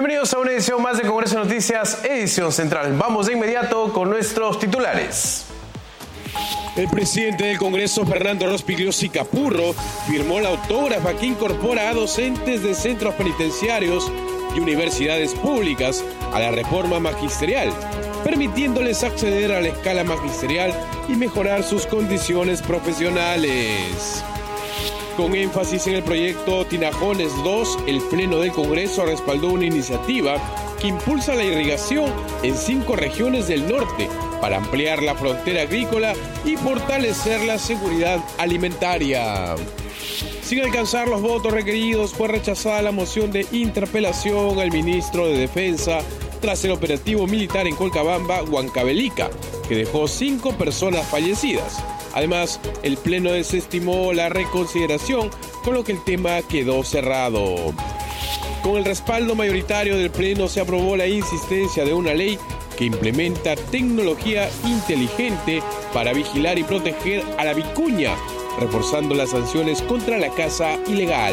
Bienvenidos a una edición más de Congreso Noticias, edición central. Vamos de inmediato con nuestros titulares. El presidente del Congreso, Fernando Rospigliosi Capurro, firmó la autógrafa que incorpora a docentes de centros penitenciarios y universidades públicas a la reforma magisterial, permitiéndoles acceder a la escala magisterial y mejorar sus condiciones profesionales. Con énfasis en el proyecto Tinajones 2, el Pleno del Congreso respaldó una iniciativa que impulsa la irrigación en 5 regiones del norte para ampliar la frontera agrícola y fortalecer la seguridad alimentaria. Sin alcanzar los votos requeridos, fue rechazada la moción de interpelación al ministro de Defensa tras el operativo militar en Colcabamba, Huancavelica, que dejó 5 personas fallecidas. Además, el Pleno desestimó la reconsideración, con lo que el tema quedó cerrado. Con el respaldo mayoritario del Pleno se aprobó la insistencia de una ley que implementa tecnología inteligente para vigilar y proteger a la vicuña, reforzando las sanciones contra la caza ilegal.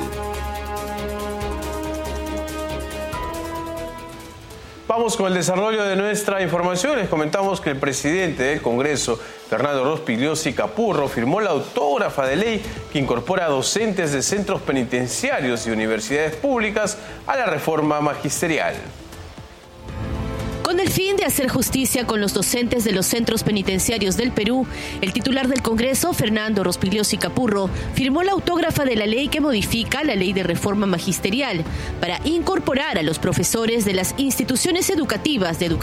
Vamos con el desarrollo de nuestra información. Les comentamos que el presidente del Congreso, Fernando Rospigliosi Capurro, firmó la autógrafa de ley que incorpora a docentes de centros penitenciarios y universidades públicas a la reforma magisterial. Con el fin de hacer justicia con los docentes de los centros penitenciarios del Perú, el titular del Congreso, Fernando Rospigliosi Capurro, firmó la autógrafa de la ley que modifica la ley de reforma magisterial para incorporar a los profesores de las instituciones educativas de educación